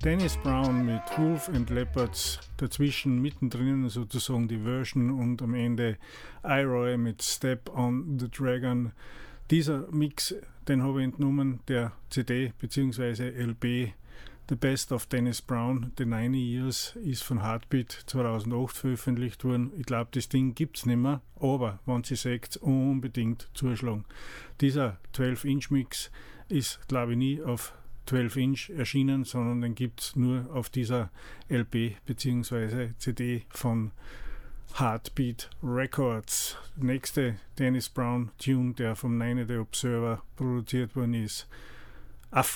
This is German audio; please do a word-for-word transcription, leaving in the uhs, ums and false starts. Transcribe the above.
Dennis Brown mit Wolf and Leopards, dazwischen mittendrin sozusagen die Version und am Ende I-Roy mit Step on the Dragon. Dieser Mix, den habe ich entnommen, der C D bzw. L P The Best of Dennis Brown, The ninety Years, ist von Heartbeat zweitausendacht veröffentlicht worden. Ich glaube, das Ding gibt es nicht mehr, aber wenn Sie sagt, unbedingt zuschlagen. Dieser zwölf Inch Mix ist, glaube ich, nie auf zwölf Inch erschienen, sondern den gibt es nur auf dieser L P bzw. C D von Heartbeat Records. Nächste Dennis Brown Tune, der vom Nine The Observer produziert worden ist,